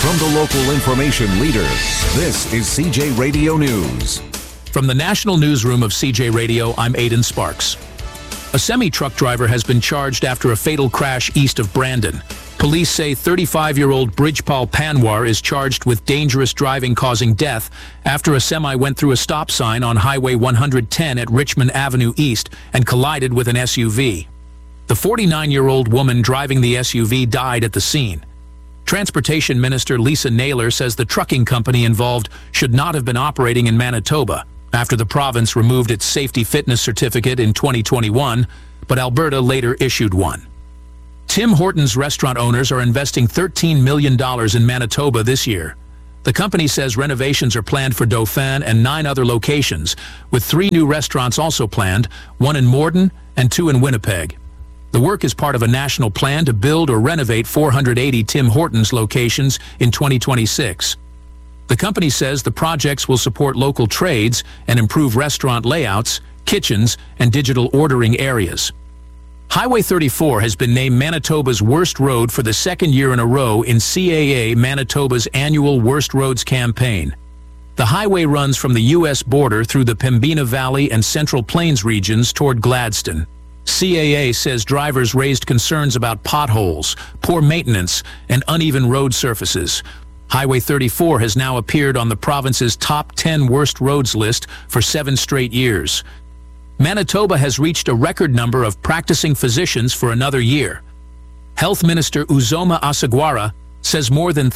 From the local information leader, this is CJ Radio News. From the national newsroom of CJ Radio, I'm Aidan Sparks. A semi-truck driver has been charged after a fatal crash east of Brandon. Police say 35-year-old Brijpal Panwar is charged with dangerous driving causing death after a semi went through a stop sign on Highway 110 at Richmond Avenue East and collided with an SUV. The 49-year-old woman driving the SUV died at the scene. Transportation Minister Lisa Naylor says the trucking company involved should not have been operating in Manitoba after the province removed its safety fitness certificate in 2021, but Alberta later issued one. Tim Hortons restaurant owners are investing $13 million in Manitoba this year. The company says renovations are planned for Dauphin and 9 other locations, with 3 new restaurants also planned, 1 in Morden and 2 in Winnipeg. The work is part of a national plan to build or renovate 480 Tim Hortons locations in 2026. The company says the projects will support local trades and improve restaurant layouts, kitchens, and digital ordering areas. Highway 34 has been named Manitoba's worst road for the second year in a row in CAA Manitoba's annual Worst Roads campaign. The highway runs from the U.S. border through the Pembina Valley and Central Plains regions toward Gladstone. CAA says drivers raised concerns about potholes, poor maintenance, and uneven road surfaces. Highway 34 has now appeared on the province's top 10 worst roads list for 7 straight years. Manitoba has reached a record number of practicing physicians for another year. Health Minister Uzoma Asagwara says more than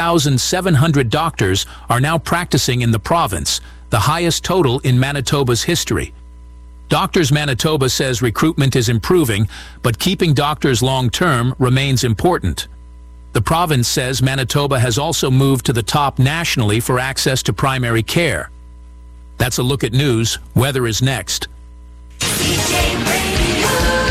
3,700 doctors are now practicing in the province, the highest total in Manitoba's history. Doctors Manitoba says recruitment is improving, but keeping doctors long-term remains important. The province says Manitoba has also moved to the top nationally for access to primary care. That's a look at news. Weather is next. CJ Radio,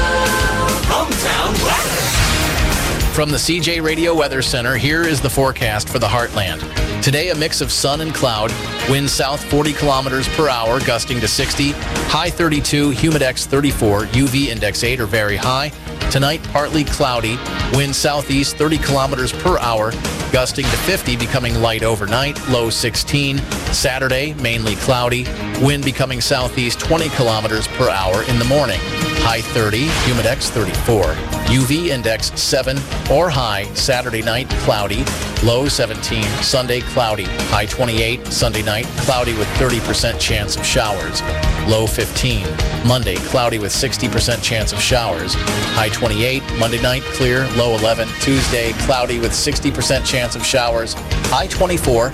hometown weather. From the CJ Radio Weather Center, here is the forecast for the Heartland. Today, a mix of sun and cloud. Wind south 40 kilometers per hour, gusting to 60. High 32, humidex 34, UV index 8 or very high. Tonight, partly cloudy. Wind southeast 30 kilometers per hour, gusting to 50, becoming light overnight. Low 16. Saturday, mainly cloudy. Wind becoming southeast 20 kilometers per hour in the morning. High 30, humidex 34. UV index 7 or high. Saturday night, cloudy. Low 17. Sunday, cloudy. High 28. Sunday night, cloudy with 30% chance of showers. Low 15. Monday, cloudy with 60% chance of showers. High 28. Monday night, clear. Low 11. Tuesday, cloudy with 60% chance of showers. High 24.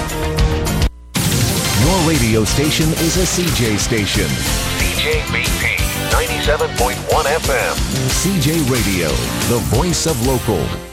Your radio station is a CJ station. CJ BP 97.1 FM. CJ Radio, the voice of local.